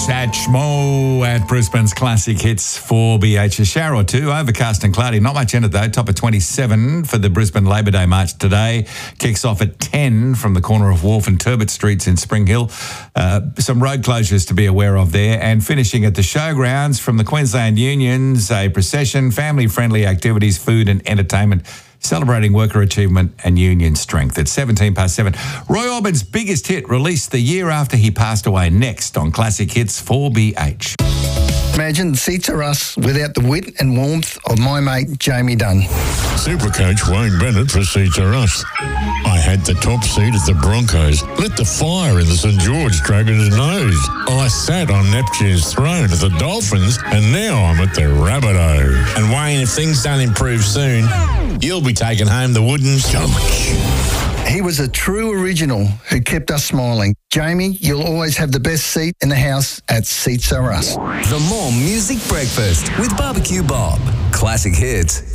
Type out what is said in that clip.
Satchmo at Brisbane's Classic Hits 4BH. A shower or two, overcast and cloudy. Not much in it though. Top of 27 for the Brisbane Labor Day March today. Kicks off at 10 from the corner of Wharf and Turbot Streets in Spring Hill. Some road closures to be aware of there. And finishing at the showgrounds from the Queensland Unions, a procession, family-friendly activities, food and entertainment, celebrating worker achievement and union strength. At 7:17. Roy Orbison's biggest hit released the year after he passed away. Next on Classic Hits 4BH. Imagine Seats Are Us without the wit and warmth of my mate Jamie Dunn. Supercoach Wayne Bennett for Seats Are Us. I had the top seat at the Broncos, lit the fire in the St George Dragons' nose. I sat on Neptune's throne at the Dolphins, and now I'm at the Rabbitohs. And Wayne, if things don't improve soon, you'll be taking home the wooden stomach. He was a true original who kept us smiling. Jamie, you'll always have the best seat in the house at Seats Are Us. The More Music Breakfast with Barbecue Bob. Classic Hits